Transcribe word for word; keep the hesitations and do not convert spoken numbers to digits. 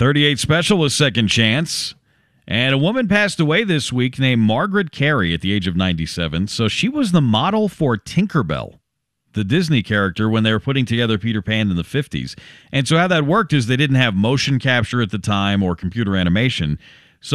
thirty-eight Special was Second Chance. And a woman passed away this week named Margaret Carey at the age of ninety-seven. So she was the model for Tinkerbell, the Disney character, when they were putting together Peter Pan in the fifties. And so how that worked is they didn't have motion capture at the time or computer animation.